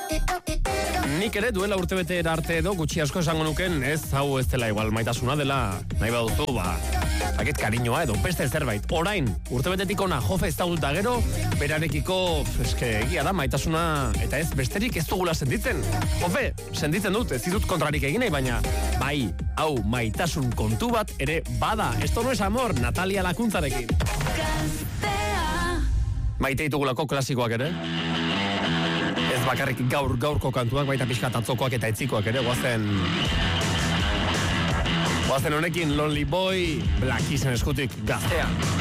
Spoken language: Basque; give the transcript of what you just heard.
Nik ere duela urtebete arte edo gutxi asko esango nuken, ez hau ez dela igual, maitasuna dela, nahi baduzu, akit kariñoa edo beste zerbait. Orain, urtebetetik ona jofe ez daulta gero, berarekiko, egia da, maitasuna, eta ez besterik ez dugula senditzen. Jofe, senditzen dut, ez ditut kontrarik egin nahi, baina, bai, hau maitasun kontu bat ere bada. Esto no es amor, Natalia Lakuntzarekin. Maite ditugulako klasikoak ere. Ez bakarrik gaurko kantuak, baita pixkat atzokoak eta etzikoak ere, guazen honekin Lonely Boy, Black Keys-en eskutik, Gaztea.